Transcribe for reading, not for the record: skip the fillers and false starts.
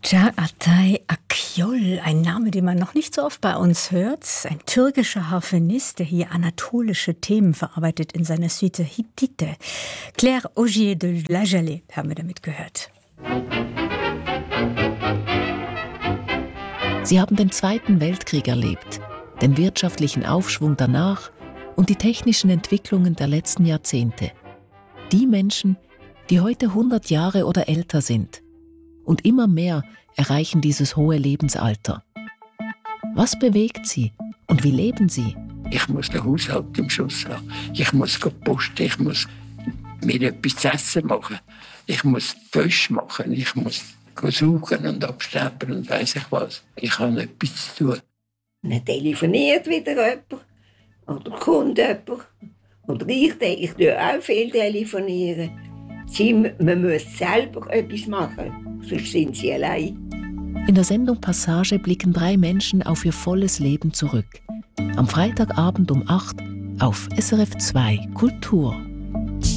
Çağatay Akyol, ein Name, den man noch nicht so oft bei uns hört. Ein türkischer Harfenist, der hier anatolische Themen verarbeitet in seiner Suite Hittite. Claire Augier de Lajalais haben wir damit gehört. Sie haben den Zweiten Weltkrieg erlebt, den wirtschaftlichen Aufschwung danach und die technischen Entwicklungen der letzten Jahrzehnte. Die Menschen, die heute 100 Jahre oder älter sind. Und immer mehr erreichen dieses hohe Lebensalter. Was bewegt sie und wie leben sie? Ich muss den Haushalt im Schuss haben. Ich muss posten, ich muss mir etwas zu essen machen. Ich muss Wäsche machen, ich muss suchen und abstempeln und weiss ich was. Ich habe etwas zu tun. Dann telefoniert wieder jemand oder kommt jemand. Oder ich tue auch viel telefonieren. Man muss selber etwas machen, sonst sind sie allein. In der Sendung Passage blicken 3 Menschen auf ihr volles Leben zurück. Am Freitagabend um 8 auf SRF 2 Kultur.